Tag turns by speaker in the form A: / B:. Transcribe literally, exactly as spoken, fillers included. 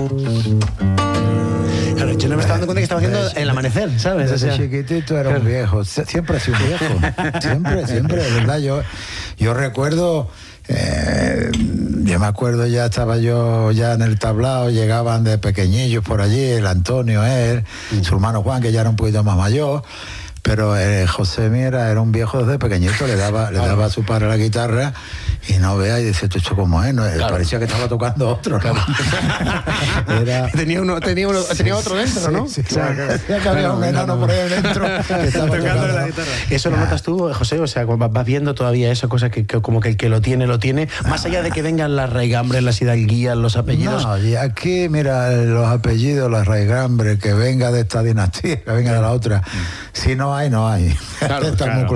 A: Claro, yo no me estaba dando cuenta que estaba haciendo El Amanecer, ¿sabes?
B: Desde
A: O sea,
B: chiquitito era un viejo, siempre ha sido un viejo, siempre, siempre, de verdad. Yo, yo recuerdo, eh, yo me acuerdo, ya estaba yo ya en el tablao, llegaban de pequeñillos por allí, el Antonio, él, mm. su hermano Juan, que ya era un poquito más mayor. Pero eh, José Miera era un viejo desde pequeñito, le daba, le daba a su padre la guitarra y no vea y dice, ¿esto cómo es? No, claro. Parecía que estaba tocando otro, ¿no? Claro.
A: Era... tenía, uno, tenía, uno, tenía otro dentro, ¿no?
B: Sí, sí, claro, claro. Que había claro, un enano no. por ahí dentro que estaba tocando
A: la guitarra. ¿Eso lo notas tú, José? O sea, vas viendo todavía eso, cosa que, que como que el que lo tiene, lo tiene, más allá de que vengan las raigambres, las hidalguías, los apellidos.
B: No, y aquí, mira, los apellidos, las raigambres, que venga de esta dinastía, que venga de la otra, si no hay, no hay.
A: Claro, claro.